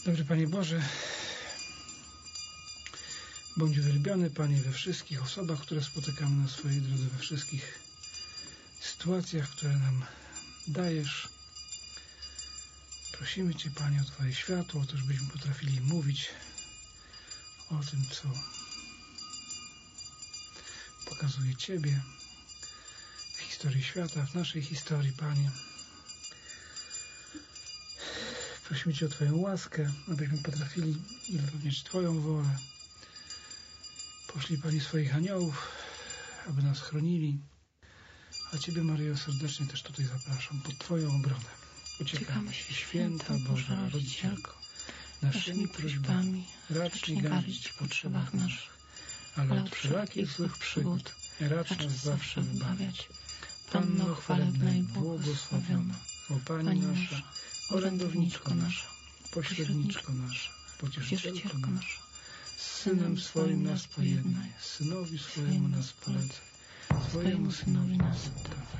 Dobry Panie Boże, bądź uwielbiony Panie we wszystkich osobach, które spotykamy na swojej drodze, we wszystkich sytuacjach, które nam dajesz. Prosimy Cię, Panie, o Twoje światło, o to, żebyśmy potrafili mówić o tym, co pokazuje Ciebie w historii świata, w naszej historii, Panie. Prosimy Cię o Twoją łaskę, abyśmy potrafili wypełniać Twoją wolę. Poszlij, Panie, swoich aniołów, aby nas chronili. A Ciebie, Maryjo, serdecznie też tutaj zapraszam pod Twoją obronę. Uciekamy się, święta Boża Rodzicielko, naszymi prośbami racz nie gardzić w potrzebach naszych, ale od wszelakich złych przygód racz nas zawsze wybawiać. Panno chwalebna i błogosławiona, o Pani nasza, orędowniczko nasza, pośredniczko nasza, pocieszycielko nasza, z Synem swoim nas pojednaj, Synowi swojemu nas polecaj, swojemu Synowi nas oddawaj.